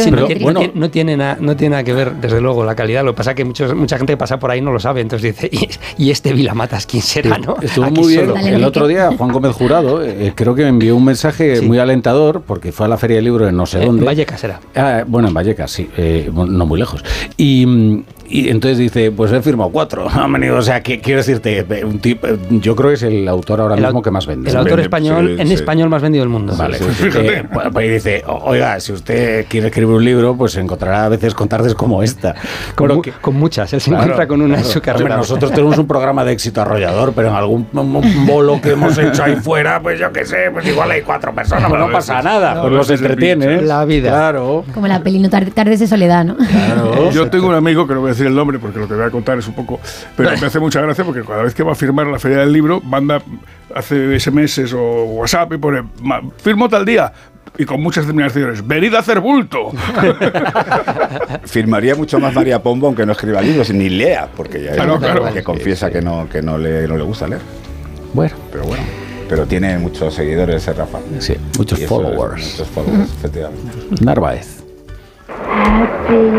Sí, pero no tiene nada que ver, desde luego, la calidad. Lo que pasa es que mucha gente que pasa por ahí no lo sabe. Entonces dice, ¿y este Vilamatas quién será, no? Estuvo Aquí muy bien. solo. El otro día, Juan Gómez Jurado, creo que me envió un mensaje muy alentador, porque fue a la Feria del Libro en no sé dónde. En Vallecas era. Bueno, en Vallecas, sí. No muy lejos. Y entonces dice, pues he firmado 4. Han venido, o sea, quiero decirte, yo creo que es el autor ahora mismo que más vende. El autor español, español más vendido del mundo. Vale. Pues dice, oiga, si usted quiere escribir un libro, pues encontrará a veces con tardes como esta. Con muchas, él se encuentra con una en su carrera. Nosotros tenemos un programa de éxito arrollador, pero en algún bolo que hemos hecho ahí fuera, pues yo qué sé, pues igual hay 4 personas, pues no pasa nada, pues los entretienes. La vida. Claro. Como la peli Tardes de soledad, ¿no? Claro. Yo tengo un amigo, que no voy a decir el nombre porque lo que voy a contar es un poco, pero me hace mucha gracia porque cada vez que va a firmar la Feria del Libro, hace SMS o WhatsApp y pone, firmo tal día. Y con muchas terminaciones, venid a hacer bulto. Firmaría mucho más María Pombo, aunque no escriba libros, ni lea, porque ya claro. que confiesa que no le gusta leer. Bueno. Pero tiene muchos seguidores, Rafa. Sí, muchos followers. Muchos followers, efectivamente. Narváez. Happy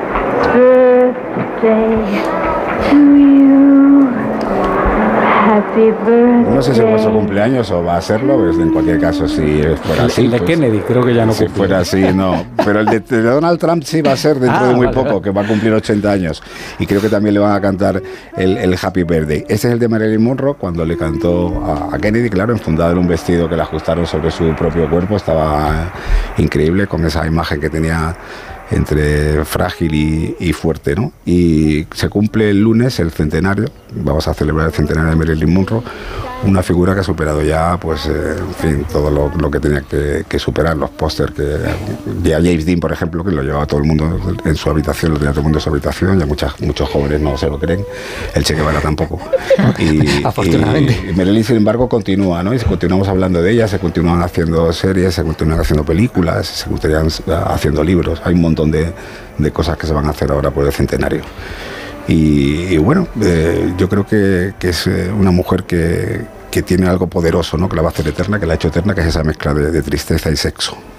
birthday to you. Happy birthday. No sé si es vuestro cumpleaños o va a serlo, pero en cualquier caso, si fuera así. El de Kennedy creo que ya no cumple. Si fuera así, no. Pero el de Donald Trump sí va a ser dentro de muy poco, que va a cumplir 80 años. Y creo que también le van a cantar el Happy Birthday. Ese es el de Marilyn Monroe, cuando le cantó a Kennedy, claro, enfundado en un vestido que le ajustaron sobre su propio cuerpo. Estaba increíble con esa imagen que tenía entre frágil y fuerte, ¿no? Y se cumple el lunes el centenario, vamos a celebrar el centenario de Marilyn Monroe, una figura que ha superado ya, pues, en fin, todo lo que tenía que superar, los pósters que a James Dean, por ejemplo, que lo llevaba todo el mundo en su habitación, lo tenía todo el mundo en su habitación, ya muchos jóvenes no se lo creen, el Che Guevara tampoco. Afortunadamente. Y Marilyn, sin embargo, continúa, ¿no? Y continuamos hablando de ella, se continúan haciendo series, se continúan haciendo películas, se continúan haciendo libros, hay un montón de cosas que se van a hacer ahora por el centenario. Y bueno, yo creo que es una mujer que tiene algo poderoso, ¿no? Que la va a hacer eterna, que la ha hecho eterna, que es esa mezcla de tristeza y sexo.